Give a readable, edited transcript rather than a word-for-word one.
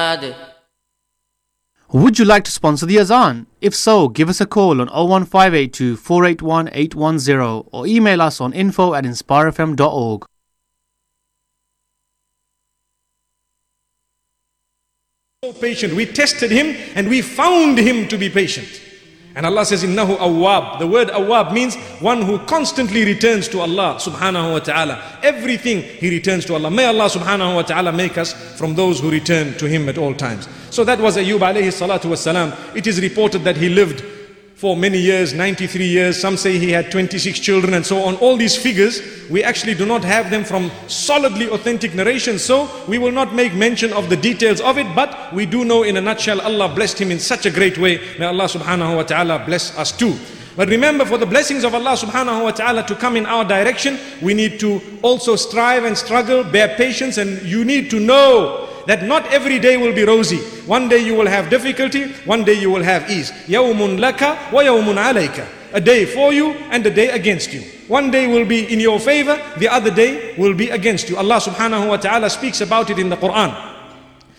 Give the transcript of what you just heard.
بعد. Would you like to sponsor the Azan? If so, give us a call on 01582 481 810 or email us on info@inspirefm.org. So patient. We tested him and we found him to be patient. And Allah says, Innahu awwab. The word awwab means one who constantly returns to Allah subhanahu wa ta'ala. Everything he returns to Allah. May Allah subhanahu wa ta'ala make us from those who return to him at all times. So that was Ayyub alayhi salatu wassalam. It is reported that he lived for many years, 93 years. Some say he had 26 children and so on. All these figures, we actually do not have them from solidly authentic narrations. So we will not make mention of the details of it, but we do know in a nutshell, Allah blessed him in such a great way. May Allah subhanahu wa ta'ala bless us too. But remember, for the blessings of Allah subhanahu wa ta'ala to come in our direction, we need to also strive and struggle, bear patience, and you need to know that not every day will be rosy. One day you will have difficulty, one day you will have ease. يَوْمٌ لَكَ وَيَوْمٌ عَلَيْكَ. A day for you and a day against you. One day will be in your favor, the other day will be against you. Allah subhanahu wa ta'ala speaks about it in the Quran.